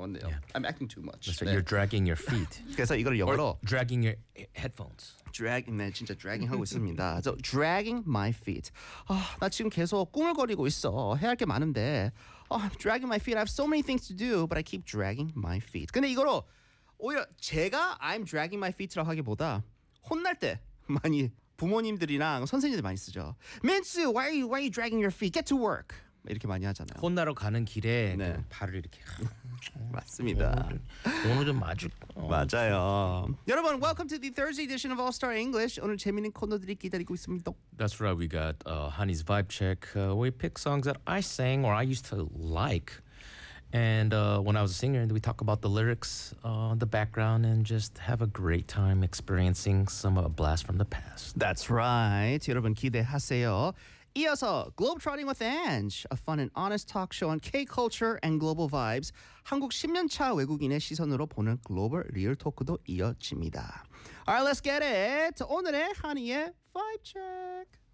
나왔네요. Yeah. I'm acting too much. So you're dragging your feet. 그래서 이걸 영어로 Or dragging your headphones. 네, 진짜 dragging 하고 있습니다. So dragging my feet. 나 지금 계속 꾸물거리고 있어. 해야 할 게 많은데. I'm dragging my feet. I have so many things to do, but I keep dragging my feet. 근데 이거로 오히려 제가 I'm dragging my feet라고 하기보다 혼날 때 많이 부모님들이랑 선생님들 많이 쓰죠. 민수, why are you dragging your feet? Get to work. 이렇게 많이 하잖아요. 혼나러 가는 길에 네. 그 발을 이렇게 맞습니다. 오늘 좀 맞을 맞아요. 여러분, welcome to the Thursday edition of All Star English. 오늘 재밌는 코너들이 기다리고 있습니다. That's right. We got Honey's Vibe Check. We pick songs that I sang or I used to like. And when I was a singer, we talk about the lyrics, the background, and just have a great time experiencing some blast from the past. That's right. 여러분 기대하세요. 이어서 Globetrotting with Ange, a fun and honest talk show on K-culture and global vibes. 한국 10년차 외국인의 시선으로 보는 글로벌 리얼 토크도 이어집니다. Alright, let's get it. 오늘의 한이의 Vibe Check.